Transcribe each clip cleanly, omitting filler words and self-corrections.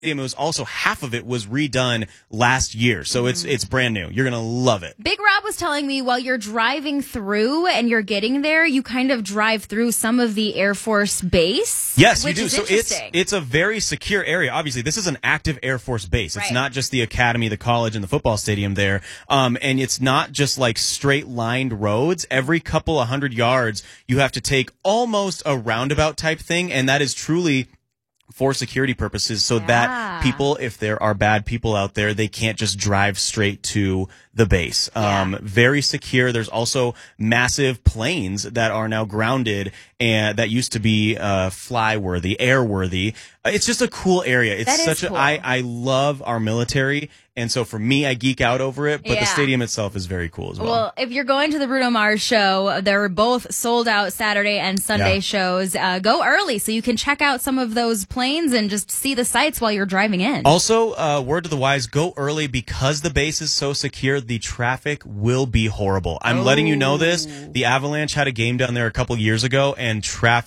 It was also half of it was redone last year, so it's brand new. You're gonna love it. Big Rob was telling me while you're driving through and you're getting there, you kind of drive through some of the Air Force Base. Yes, you which do. is So interesting. it's a very secure area. Obviously, this is an active Air Force base. It's Right. not just the academy, the college, and the football stadium there. And it's not just like straight lined roads. Every couple of 100 yards, you have to take almost a roundabout type thing, and that is truly for security purposes, so that people, if there are bad people out there, they can't just drive straight to the base. Very secure. There's also massive planes that are now grounded and that used to be fly-worthy, airworthy. It's just a cool area. It's such cool. I love our military, and so for me, I geek out over it, but the stadium itself is very cool as well. Well, if you're going to the Bruno Mars show, they're both sold out Saturday and Sunday shows. Go early so you can check out some of those planes and just see the sights while you're driving in. Also, word to the wise, go early because the base is so secure, the traffic will be horrible. I'm letting you know this. The Avalanche had a game down there a couple years ago, and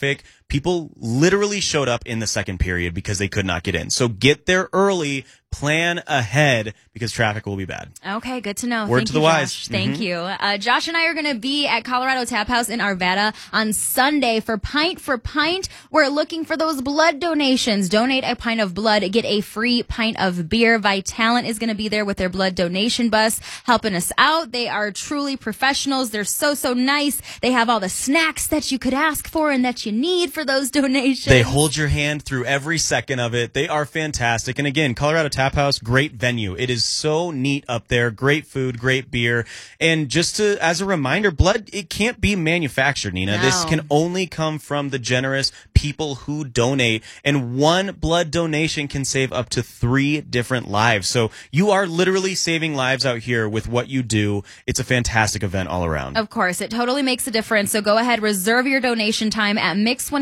people literally showed up in the second period because they could not get in. So get there early, plan ahead, because traffic will be bad. Okay, good to know. Word Thank to you, the wise. Josh. Thank you. Josh and I are going to be at Colorado Tap House in Arvada on Sunday for Pint for Pint. We're looking for those blood donations. Donate a pint of blood, get a free pint of beer. Vitalant is going to be there with their blood donation bus helping us out. They are truly professionals. They're so nice. They have all the snacks that you could ask for and that you need for those donations. They hold your hand through every second of it. They are fantastic. And again, Colorado Tap House, great venue. It is so neat up there. Great food, great beer. And just as a reminder, blood, it can't be manufactured, Nina. No. This can only come from the generous people who donate. And one blood donation can save up to 3 different lives. So you are literally saving lives out here with what you do. It's a fantastic event all around. Of course, it totally makes a difference. So go ahead, reserve your donation time at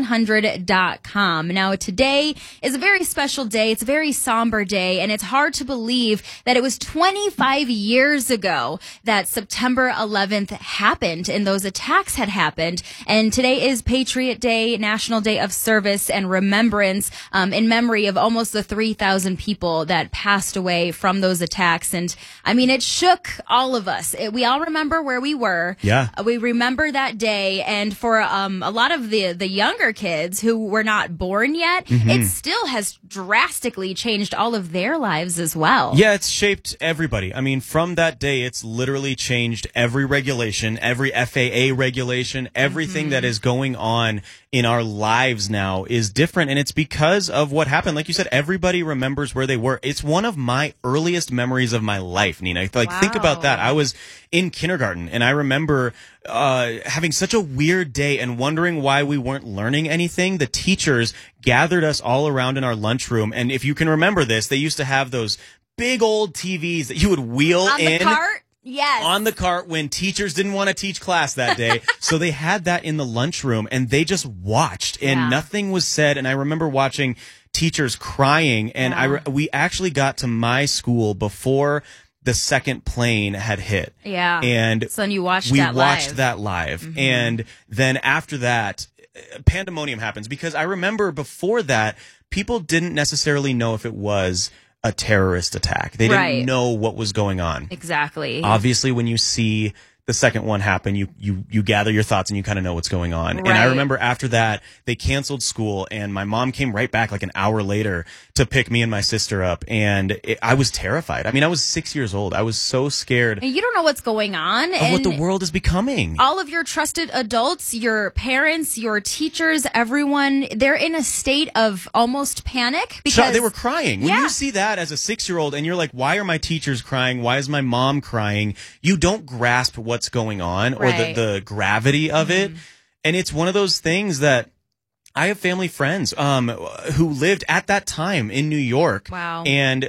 mix100.com. Now, today is a very special day. It's a very somber day, and it's hard to believe that it was 25 years ago that September 11th happened and those attacks had happened. And today is Patriot Day, National Day of Service and Remembrance, in memory of almost the 3,000 people that passed away from those attacks. And I mean, it shook all of us. We all remember where we were. Yeah. We remember that day. And for a lot of the younger kids who were not born yet, it still has drastically changed all of their lives as well. Yeah, it's shaped everybody. I mean, from that day, it's literally changed every regulation, every FAA regulation, everything that is going on in our lives now is different. And it's because of what happened. Like you said, everybody remembers where they were. It's one of my earliest memories of my life, Nina. Think about that. I was in kindergarten, and I remember having such a weird day and wondering why we weren't learning anything. The teachers gathered us all around in our lunchroom. And if you can remember this, they used to have those big old TVs that you would wheel On in. the cart? Yes. On the cart when teachers didn't want to teach class that day. So they had that in the lunchroom, and they just watched, and nothing was said. And I remember watching teachers crying, and we actually got to my school before the second plane had hit. Yeah. And so then you watched we that watched live. that live. And then after that, pandemonium happens, because I remember before that, people didn't necessarily know if it was a terrorist attack. They didn't know what was going on. Exactly. Obviously, when you see the second one happen, you gather your thoughts and you kind of know what's going on. And I remember after that, they canceled school, and my mom came right back like an hour later to pick me and my sister up. And I was terrified. I mean, I was 6 years old. I was so scared And you don't know what's going on. of And what the world is becoming. all of your trusted adults, your parents, your teachers, everyone, they're in a state of almost panic because They were crying. When you see that as a 6-year-old and you're like, why are my teachers crying? Why is my mom crying? You don't grasp what's going on or the gravity of it. And it's one of those things that I have family friends who lived at that time in New York. Wow. And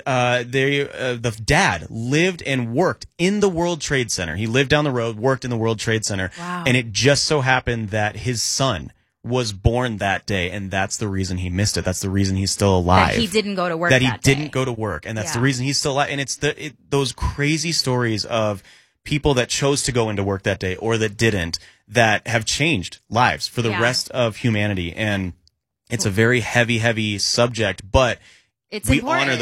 the dad lived and worked in the World Trade Center. He lived down the road, worked in the World Trade Center. Wow. And it just so happened that his son was born that day, and that's the reason he missed it. That's the reason he's still alive. That he didn't go to work That he that day. didn't go to work, and that's the reason he's still alive. And it's those crazy stories of people that chose to go into work that day or that didn't, that have changed lives for the rest of humanity. And it's a very heavy, heavy subject, but It's we important. honor